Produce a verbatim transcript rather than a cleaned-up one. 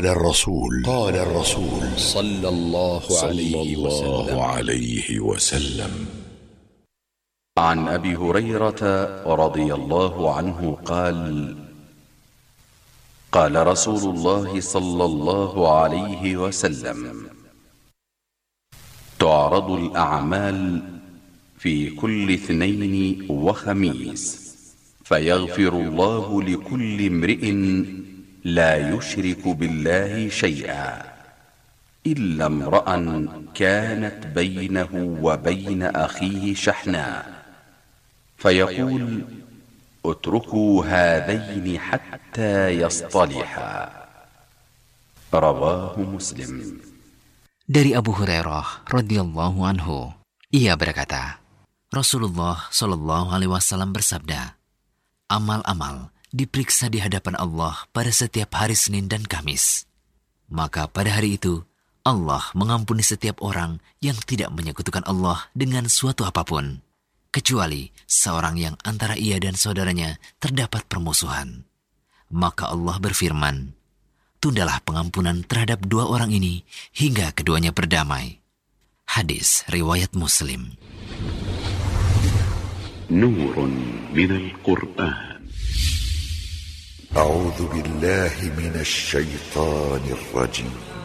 قال الرسول قال الرسول صلى الله عليه وسلم, عليه وسلم عن أبي هريرة رضي الله عنه قال قال رسول الله صلى الله عليه وسلم: تعرض الأعمال في كل اثنين وخميس فيغفر الله لكل امرئ لا يشرك بالله شيئا إلا امرأ كانت بينه وبين أخيه شحناء فيقول: اتركوا هذين حتى يصطلحا. رواه مسلم. Dari Abu Hurairah radhiyallahu anhu, ia berkata, Rasulullah shallallahu alaihi wasallam bersabda, amal-amal diperiksa di hadapan Allah pada setiap hari Senin dan Kamis. Maka pada hari itu, Allah mengampuni setiap orang yang tidak menyekutukan Allah dengan suatu apapun, kecuali seorang yang antara ia dan saudaranya terdapat permusuhan. Maka Allah berfirman, tundalah pengampunan terhadap dua orang ini hingga keduanya berdamai. Hadis riwayat Muslim. Nurun minal Qur'an. A'udzu billahi minasy syaithanir rajim.